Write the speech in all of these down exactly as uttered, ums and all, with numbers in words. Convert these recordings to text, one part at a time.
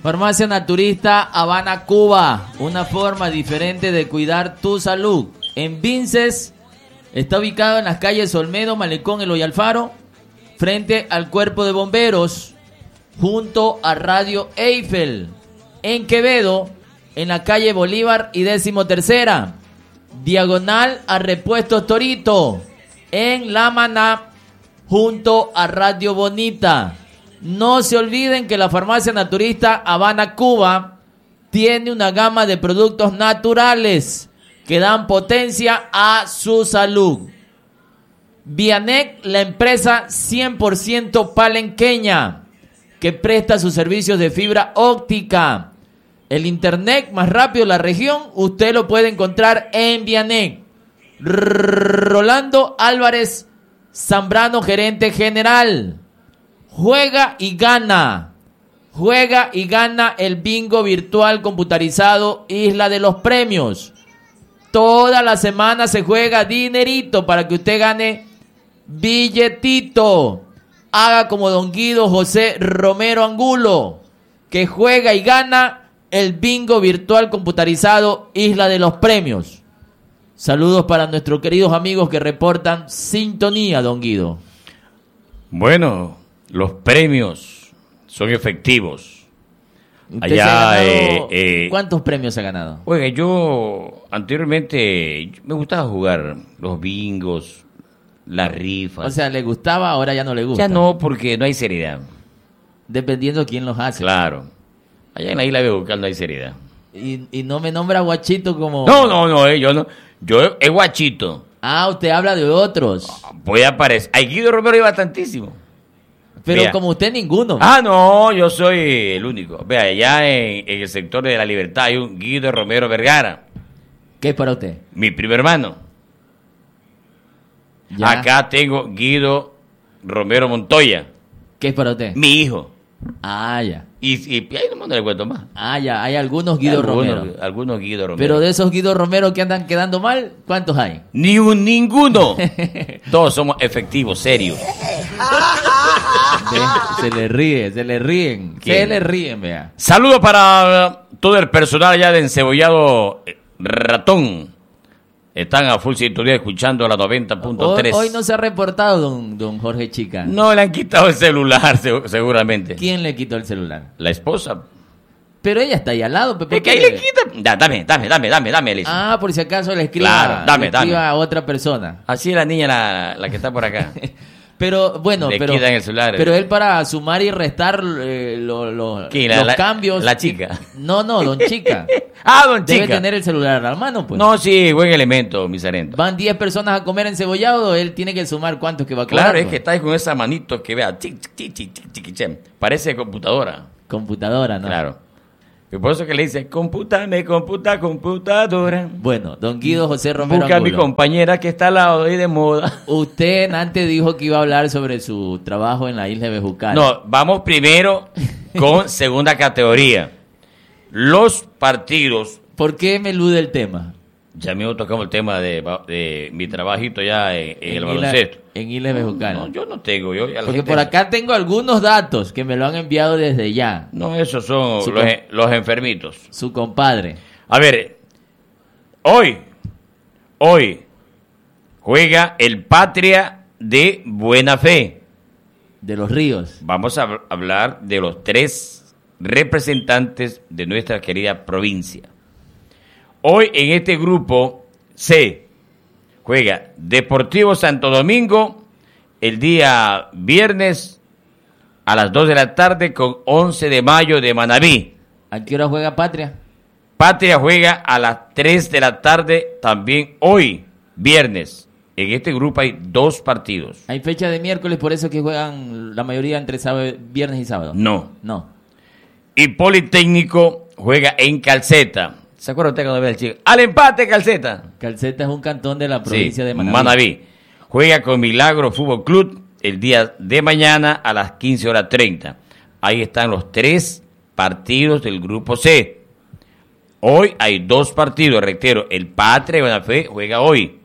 Farmacia Naturista Habana, Cuba. Una forma diferente de cuidar tu salud. En Vinces está ubicado en las calles Olmedo, Malecón, Eloy Alfaro, frente al Cuerpo de Bomberos, junto a Radio Eiffel. En Quevedo, en la calle Bolívar y décimo tercera, diagonal a Repuestos Torito. En La Maná, junto a Radio Bonita. No se olviden que la Farmacia Naturista Habana, Cuba, tiene una gama de productos naturales que dan potencia a su salud. Vianec, la empresa cien por ciento palenqueña, que presta sus servicios de fibra óptica. El internet más rápido de la región, usted lo puede encontrar en Vianec. Rolando Álvarez Zambrano, gerente general. Juega y gana. Juega y gana el bingo virtual computarizado Isla de los Premios. Toda la semana se juega dinerito para que usted gane billetito. Haga como don Guido José Romero Angulo, que juega y gana el bingo virtual computarizado Isla de los Premios. Saludos para nuestros queridos amigos que reportan sintonía, don Guido. Bueno, los premios son efectivos. ¿Usted Allá, se ha ganado, eh, eh, ¿cuántos premios se ha ganado? Oiga, yo anteriormente me gustaba jugar los bingos, las rifas. O sea, ¿le gustaba? Ahora ya no le gusta. Ya no, porque no hay seriedad. Dependiendo quién los hace. Claro. Allá en la isla de Bucal no hay seriedad. Y, y no me nombra Guachito como... No, no, no, eh, yo no. Yo es Guachito. Ah, usted habla de otros. Puede aparecer. Ay, Guido Romero iba tantísimo. Pero Vea. como usted ninguno. Ah, no, yo soy el único. Vea, allá en, en el sector de la Libertad hay un Guido Romero Vergara. ¿Qué es para usted? Mi primo hermano. Ya. Acá tengo Guido Romero Montoya. ¿Qué es para usted? Mi hijo. Ah, ya. Y, y, y ahí no le cuento más. Ah, ya. Hay algunos Guido algunos, Romero. Algunos Guido Romero. Pero de esos Guido Romero que andan quedando mal, ¿cuántos hay? Ni un ninguno. Todos somos efectivos, serios. Se, se le ríe, se le ríen. ¿Quién? Se le ríen, vea. Saludos para todo el personal allá de Encebollado Ratón. Están a full sintonía escuchando la noventa punto Hoy, tres. hoy no se ha reportado don, don Jorge Chica. No le han quitado el celular, se- seguramente. ¿Quién le quitó el celular? La esposa. Pero ella está ahí al lado. ¿por Es que ahí qué? le quita. Da, dame, dame, dame, dame, dame, Elisa. Ah, por si acaso le escriba, Claro, dame, le escriba dame. a otra persona. Así es la niña la, la que está por acá. Pero bueno, Le pero, quitan el celular. pero él para sumar y restar eh, lo- lo- ¿Quién? La- los la- cambios. la chica. No, no, don Chica. Ah, don Debe Chica. tener el celular a la mano, pues. No, sí, buen elemento, mi sarento. Van diez personas a comer encebollado, él tiene que sumar cuántos que va a cobrar. Claro, es pues. que está ahí con esa manito que vea. Tic, tic, tic, tic, tic, tic. Parece computadora. Computadora, ¿no? Claro. Y por eso que le dice, compútame, computa, computadora. Bueno, don Guido José Romero Busca a mi Angulo. compañera que está al lado ahí de moda. Usted antes dijo que iba a hablar sobre su trabajo en la isla de Bejucal. No, vamos primero con segunda categoría. Los partidos. ¿Por qué me elude el tema? Ya mismo tocamos el tema de, de mi trabajito ya en, en el Isla- baloncesto. En Isla de Bejucal. No, yo no tengo. Yo, ya la Porque gente- por acá tengo algunos datos que me lo han enviado desde ya. No, esos son Su los, com- los enfermitos. Su compadre. A ver, hoy, hoy juega el Patria de Buena Fe. De los Ríos. Vamos a hab- hablar de los tres representantes de nuestra querida provincia. Hoy en este grupo C juega Deportivo Santo Domingo el día viernes a las dos de la tarde con once de mayo de Manabí. ¿A qué hora juega Patria? Patria juega a las tres de la tarde también hoy, viernes. En este grupo hay dos partidos. Hay fecha de miércoles, por eso que juegan la mayoría entre sábado, viernes y sábado. No. No. Y Politécnico juega en Calceta. ¿Se acuerda usted cuando ve al chico? ¡Al empate, Calceta! Calceta es un cantón de la provincia Sí, de Manabí. Manabí. Juega con Milagro Fútbol Club el día de mañana a las quince horas treinta. Ahí están los tres partidos del grupo C. Hoy hay dos partidos, reitero. El Patria de Buena Fe juega hoy.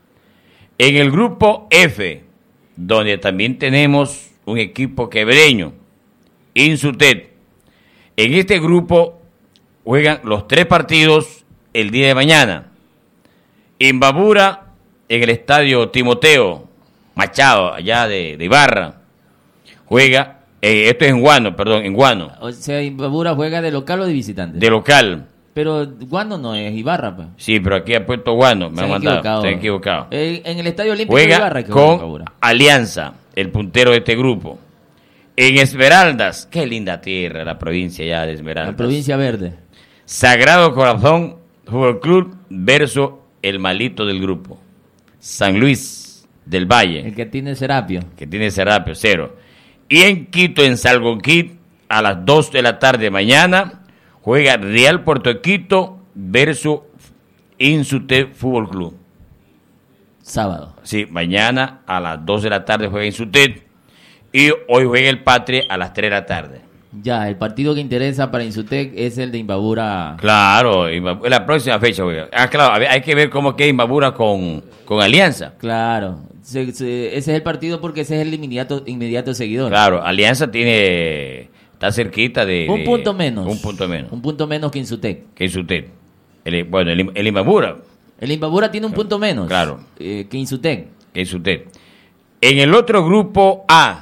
En el grupo F, donde también tenemos un equipo quebreño, Insutet. En este grupo juegan los tres partidos el día de mañana. Imbabura en el estadio Timoteo Machado, allá de, de Ibarra. Juega, eh, esto es en Guano, perdón, en Guano. O sea, Imbabura juega de local o de visitante. De local. Pero Guano no es Ibarra, pues. Sí, pero aquí ha puesto Guano, me Se han han mandado. equivocado. Se han equivocado. Eh, en el estadio Olímpico Juega de Ibarra que juega con Imbabura. Alianza, el puntero de este grupo. En Esmeraldas, qué linda tierra, la provincia ya de Esmeraldas. La provincia verde. Sagrado Corazón Fútbol Club versus el malito del grupo, San Luis del Valle, El que tiene Serapio. que tiene Serapio, cero. Y en Quito, en Salgonquit, a las dos de la tarde mañana, juega Real Puerto Quito versus Insute Fútbol Club. Sábado. Sí, mañana a las dos de la tarde juega Insute y hoy juega el Patria a las tres de la tarde. Ya, el partido que interesa para Insutec es el de Imbabura. Claro, Imba- la próxima fecha juega. Ah, claro, a ver, hay que ver cómo queda Imbabura con, con Alianza. Claro. Se- se- ese es el partido porque ese es el inmediato, inmediato seguidor. Claro, Alianza tiene, está cerquita de... Un de- punto menos. Un punto menos. Un punto menos que Insutec. Que es usted. El, bueno, el, el Imbabura, El Imbabura tiene un punto menos. Claro. eh, que Insutec. que es usted. En el otro grupo A,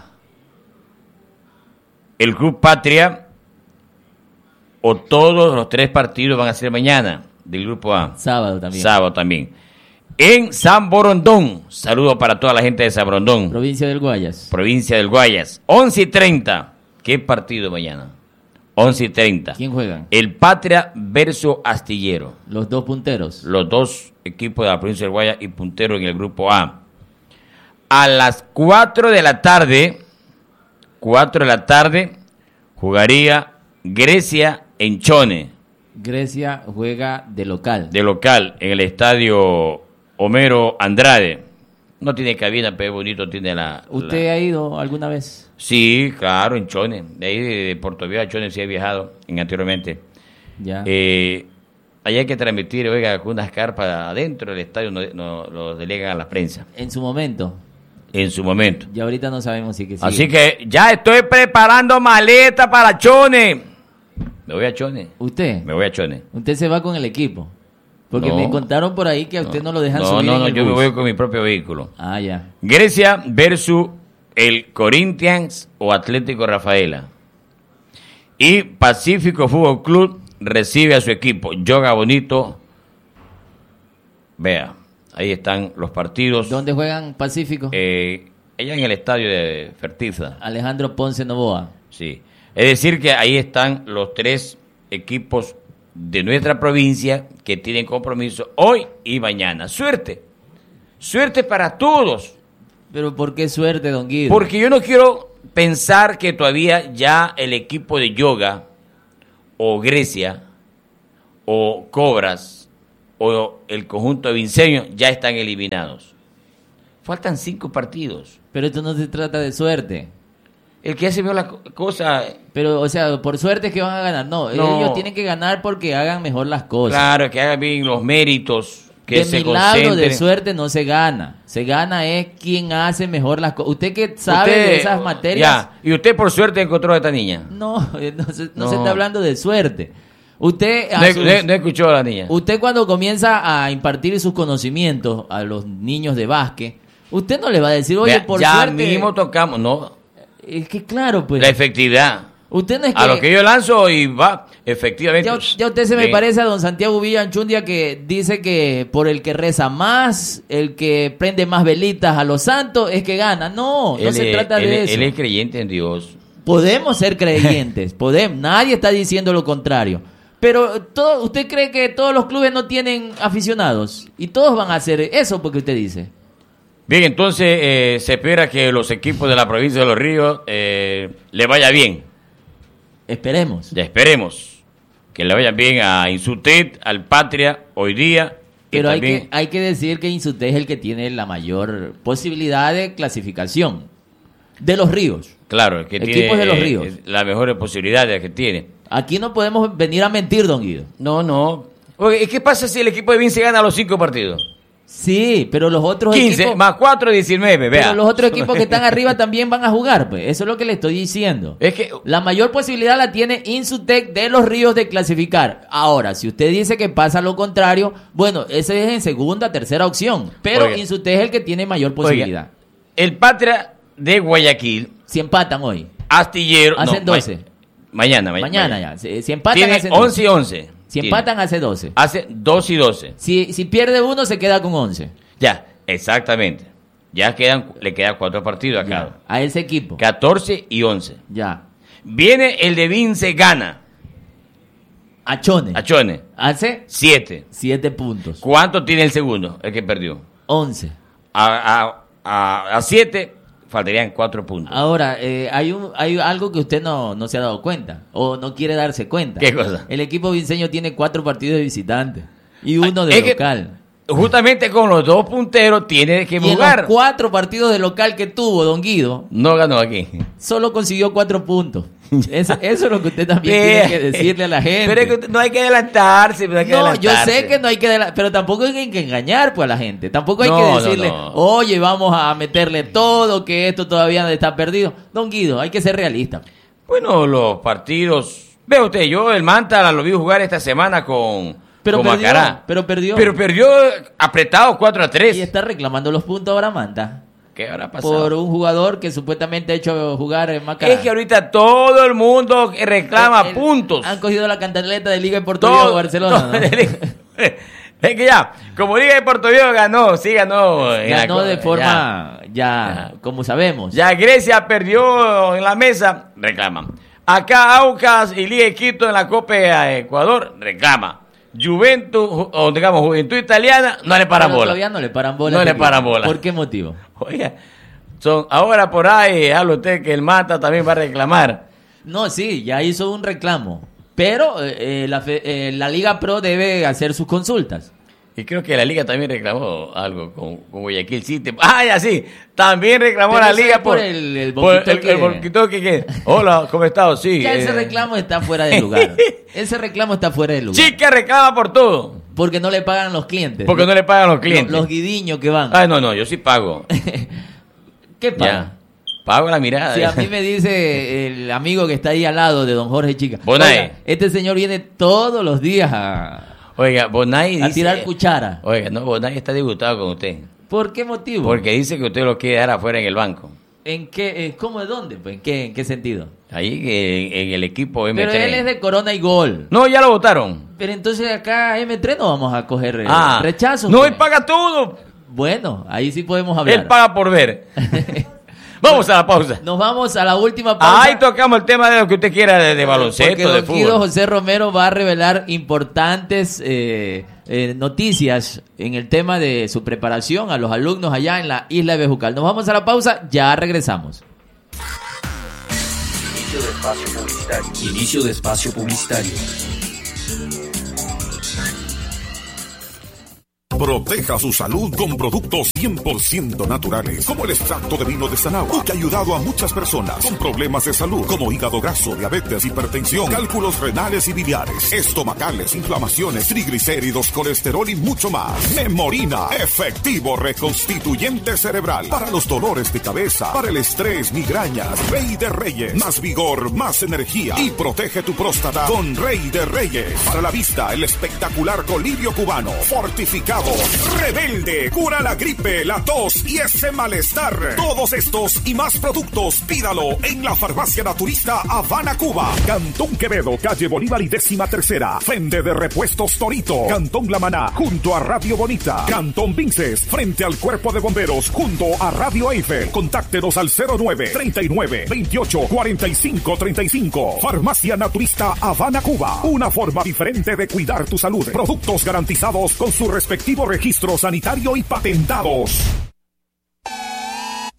el Club Patria, o todos los tres partidos van a ser mañana, del grupo A. Sábado también. Sábado también. En San Borondón, saludo para toda la gente de San Borondón, Provincia del Guayas. provincia del Guayas. once y treinta. ¿Qué partido mañana? once y treinta. ¿Quién juegan? El Patria versus Astillero. Los dos punteros. Los dos equipos de la provincia del Guayas y puntero en el grupo A. A las cuatro de la tarde, cuatro de la tarde, jugaría Grecia en Chone, Grecia juega de local. de local, en el estadio Homero Andrade. No tiene cabina, pero bonito tiene la... ¿Usted la- ha ido alguna vez? Sí, claro, en Chone. De ahí de Puerto Viejo a Chone sí he viajado en anteriormente. Ya. Eh, allá hay que transmitir, oiga, con unas carpas adentro del estadio, no, no, lo delegan a la prensa En su momento. en su momento. Y ahorita no sabemos si que sigue. Así que ya estoy preparando maleta para Chone. Me voy a Chone. ¿Usted? Me voy a Chone. Usted se va con el equipo. Porque No. me contaron por ahí que a usted no, lo dejan No, subir no, en no, el yo me bus. voy con mi propio vehículo. Ah, ya. Grecia versus el Corinthians o Atlético Rafaela. Y Pacífico Fútbol Club recibe a su equipo. Yoga Bonito. Vea, ahí están los partidos. ¿Dónde juegan Pacífico? Eh, allá en el estadio de Fertiza. Alejandro Ponce Novoa. Sí. Es decir, que ahí están los tres equipos de nuestra provincia que tienen compromiso hoy y mañana. Suerte. Suerte para todos. Pero ¿por qué suerte, don Guido? Porque yo no quiero pensar que todavía ya el equipo de Yoga o Grecia o Cobras o el conjunto de Vinceño ya están eliminados. Faltan cinco partidos. Pero esto no se trata de suerte. El que ya se vio la co- cosa... Pero, o sea, por suerte es que van a ganar. No, No. ellos tienen que ganar porque hagan mejor las cosas. Claro, que hagan bien los méritos, que de se milagro, de concentren. suerte no se gana. Se gana es quien hace mejor las cosas. Usted que sabe Usted- de esas materias... Ya, y usted por suerte encontró a esta niña. No, no, se, no No. se está hablando de suerte. Usted, a No, sus- no- no escuchó a la niña. usted cuando comienza a impartir sus conocimientos a los niños de básquet, usted no le va a decir, oye, Vea, por ya suerte... mismo tocamos, no, Es que claro, pues... la efectividad. Usted no es que... A lo que yo lanzo y va, efectivamente. Ya, ya usted se me Bien. parece a don Santiago Villanchundia que dice que por el que reza más, el que prende más velitas a los santos, es que gana. No, no Él se es- trata él de es- eso. Él es creyente en Dios. Podemos ser creyentes, podemos, nadie está diciendo lo contrario. Pero todo, ¿usted cree que todos los clubes no tienen aficionados? Y todos van a hacer eso porque usted dice. Bien, entonces eh, se espera que los equipos de la provincia de Los Ríos eh, le vaya bien. Esperemos. Ya esperemos que le vaya bien a Insutet, al Patria, hoy día. y Pero hay también- que, hay que decir que Insute es el que tiene la mayor posibilidad de clasificación de los ríos. Claro, el que Equipos tiene de Los eh, Ríos. eh, las mejores posibilidades que tiene. Aquí no podemos venir a mentir, don Guido. No, no. Oye, ¿y qué pasa si el equipo de Vince gana los cinco partidos? Sí, pero los otros quince equipos... más cuatro, diecinueve, vea. Pero los otros equipos que están arriba también van a jugar, pues. Eso es lo que le estoy diciendo. Es que la mayor posibilidad la tiene Insutec de Los Ríos de clasificar. Ahora, si usted dice que pasa lo contrario, bueno, ese es en segunda, tercera opción. Pero oiga, Insutec es el que tiene mayor posibilidad. Oiga, el Patria de Guayaquil... Si empatan hoy. Astillero... Hacen no, doce. Ma mañana, mañana. Mañana ya. Si, si empatan, tiene hacen once y once. Si tiene. empatan, hace doce. Hace dos y doce. Si, si pierde uno, se queda con once. Ya, exactamente. Ya quedan, le quedan cuatro partidos acá. Ya, a ese equipo. catorce y once. Ya. Viene el de Vince Gana. Achone. Achone. Hace siete. siete puntos. ¿Cuánto tiene el segundo? El que perdió. once. A, a, a siete faltarían cuatro puntos. Ahora, eh, hay un hay algo que usted no, no se ha dado cuenta o no quiere darse cuenta. ¿Qué cosa? El equipo vinceño tiene cuatro partidos de visitante y uno de es local. Que, justamente con los dos punteros tiene que y jugar. En los cuatro partidos de local que tuvo Don Guido, no ganó aquí. Solo consiguió cuatro puntos. Eso, eso es lo que usted también tiene que decirle a la gente. Pero es que no hay que adelantarse. No, hay que no adelantarse. yo sé que no hay que adelantarse, pero tampoco hay que engañar pues a la gente. Tampoco hay no, que decirle, no, no. oye, vamos a meterle todo, que esto todavía está perdido. Don Guido, hay que ser realista. Bueno, los partidos... Ve usted, yo el Manta lo vi jugar esta semana con, pero con perdió, Macará. Pero perdió. Pero perdió apretado cuatro a tres. Y está reclamando los puntos ahora Manta. ¿Qué habrá pasado? Por un jugador que supuestamente ha hecho jugar en Macará. Es que ahorita todo el mundo reclama el, el, puntos. Han cogido la cantaleta de Liga de Puerto Viejo Barcelona. Todo, ¿no? Es que ya, como Liga de Puerto Viejo ganó, sí ganó. Ganó de forma, ya, ya, como sabemos. Ya Grecia perdió en la mesa, reclaman. Acá Aucas y Liga de Quito en la Copa de Ecuador, reclama. Juventus, o digamos Juventud Italiana, no le paran bola. Todavía no le paran bola. No le paran bola. ¿Por qué motivo? Oiga, son, ahora por ahí habla usted que el Mata también va a reclamar. No, sí, ya hizo un reclamo. Pero eh, la, eh, la Liga Pro debe hacer sus consultas. Y creo que la Liga también reclamó algo con, con Guayaquil City. Ah, ya sí, también reclamó pero la Liga por, por el, el boquitoque. El boquitoque que... Hola, ¿cómo estás? Sí. Ya eh... ese reclamo está fuera de lugar. Ese reclamo está fuera de lugar. Chica reclama por todo. Porque no le pagan los clientes. Porque no, no le pagan los clientes. Los, los guidiños que van. Ay, no, no, yo sí pago. ¿Qué paga? Ya. Pago la mirada. Si sí, a mí me dice el amigo que está ahí al lado de don Jorge Chica. Bonay. Oiga, este señor viene todos los días a... Oiga, Bonay a dice, tirar cuchara. Oiga, no, Bonay está disgustado con usted. ¿Por qué motivo? Porque dice que usted lo quiere dar afuera en el banco. ¿En qué? ¿Cómo? ¿De dónde? Pues, ¿en qué, en qué sentido? Ahí que en el equipo M tres. Pero él es de Corona y Gol. No, ya lo votaron. Pero entonces acá M tres no vamos a coger ah, rechazos. No, pues. Él paga todo. Bueno, ahí sí podemos hablar. Él paga por ver. Vamos a la pausa. Nos vamos a la última pausa. Ahí tocamos el tema de lo que usted quiera, de, de baloncesto, de fútbol. Don José Romero va a revelar importantes eh, eh, noticias en el tema de su preparación a los alumnos allá en la isla de Bejucal. Nos vamos a la pausa, ya regresamos. Inicio de espacio publicitario. Inicio de espacio publicitario. Proteja su salud con productos cien por ciento naturales, como el extracto de vino de Sanagua, que ha ayudado a muchas personas con problemas de salud, como hígado graso, diabetes, hipertensión, cálculos renales y biliares, estomacales, inflamaciones, triglicéridos, colesterol y mucho más. Memorina, efectivo reconstituyente cerebral, para los dolores de cabeza, para el estrés, migrañas. Rey de Reyes, más vigor, más energía, y protege tu próstata con Rey de Reyes. Para la vista, el espectacular colirio cubano, fortificado. Rebelde, cura la gripe, la tos y ese malestar. Todos estos y más productos pídalo en la farmacia naturista Habana, Cuba. Cantón Quevedo, calle Bolívar y décima tercera. Frente de Repuestos Torito. Cantón La Maná, junto a Radio Bonita. Cantón Vinces, frente al Cuerpo de Bomberos, junto a Radio Eiffel. Contáctenos al cero nueve, treinta y nueve, veintiocho, cuarenta y cinco, treinta y cinco. Farmacia Naturista Habana, Cuba. Una forma diferente de cuidar tu salud. Productos garantizados con su respectivo registro sanitario y patentados.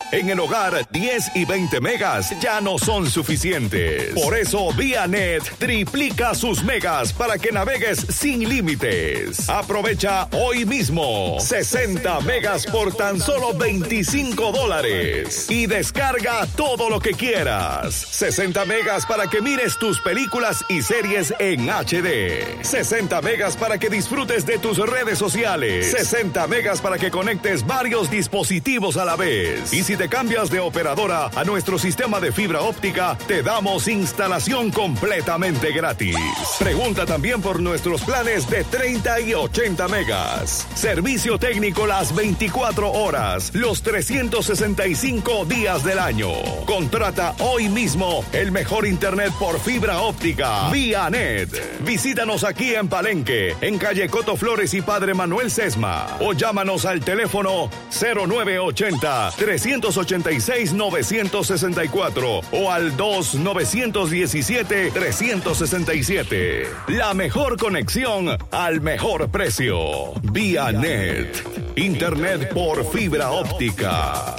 En el hogar, diez y veinte megas ya no son suficientes. Por eso, ViaNet triplica sus megas para que navegues sin límites. Aprovecha hoy mismo sesenta megas por tan solo veinticinco dólares. Y descarga todo lo que quieras. sesenta megas para que mires tus películas y series en H D. sesenta megas para que disfrutes de tus redes sociales. sesenta megas para que conectes varios dispositivos a la vez. Y si te cambias de operadora a nuestro sistema de fibra óptica, te damos instalación completamente gratis. Pregunta también por nuestros planes de treinta y ochenta megas. Servicio técnico las veinticuatro horas, los trescientos sesenta y cinco días del año. Contrata hoy mismo el mejor internet por fibra óptica. ViaNet. Visítanos aquí en Palenque, en calle Coto Flores y Padre Manuel Sesma. O llámanos al teléfono cero nueve ochenta, trescientos ochenta y seis, novecientos sesenta y cuatro o al dos nueve uno siete, trescientos sesenta y siete. La mejor conexión al mejor precio. ViaNet. Internet por fibra óptica.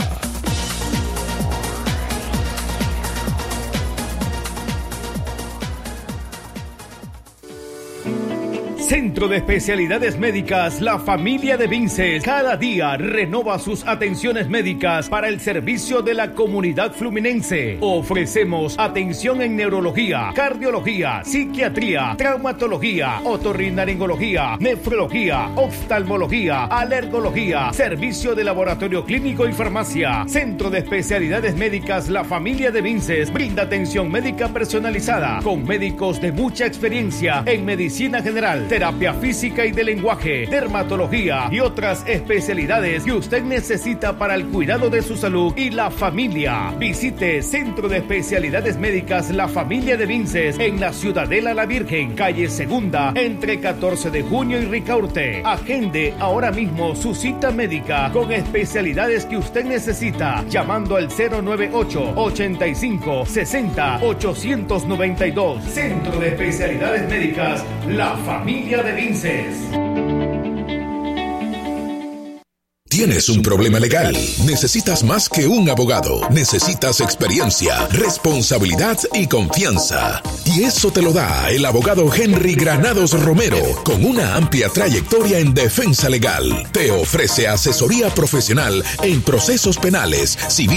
Centro de Especialidades Médicas La Familia de Vinces cada día renova sus atenciones médicas para el servicio de la comunidad fluminense. Ofrecemos atención en neurología, cardiología, psiquiatría, traumatología, otorrinolaringología, nefrología, oftalmología, alergología, servicio de laboratorio clínico y farmacia. Centro de Especialidades Médicas La Familia de Vinces brinda atención médica personalizada con médicos de mucha experiencia en medicina general, terapia física y de lenguaje, dermatología y otras especialidades que usted necesita para el cuidado de su salud y la familia. Visite Centro de Especialidades Médicas La Familia de Vinces en la Ciudadela La Virgen, calle Segunda, entre catorce de junio y Ricaurte. Agende ahora mismo su cita médica con especialidades que usted necesita llamando al cero nueve ocho, ochenta y cinco, sesenta, ochocientos noventa y dos. Centro de Especialidades Médicas La Familia de Vinces. Tienes un problema legal. Necesitas más que un abogado. Necesitas experiencia, responsabilidad y confianza. Y eso te lo da el abogado Henry Granados Romero, con una amplia trayectoria en defensa legal. Te ofrece asesoría profesional en procesos penales, civiles,